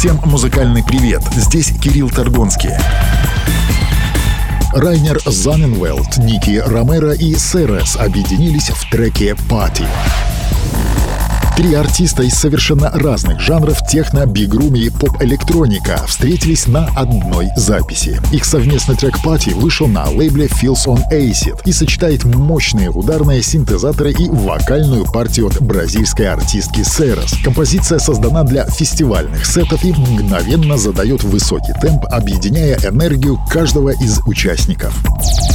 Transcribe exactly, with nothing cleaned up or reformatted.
Всем музыкальный привет! Здесь Кирилл Торгонский. Райнер Заненвелд, Ники Ромеро и Серес объединились в треке «Party». Три артиста из совершенно разных жанров техно, бигрум и поп-электроника встретились на одной записи. Их совместный трек «Party» вышел на лейбле Feels on Acid и сочетает мощные ударные синтезаторы и вокальную партию от бразильской артистки Серес. Композиция создана для фестивальных сетов и мгновенно задает высокий темп, объединяя энергию каждого из участников.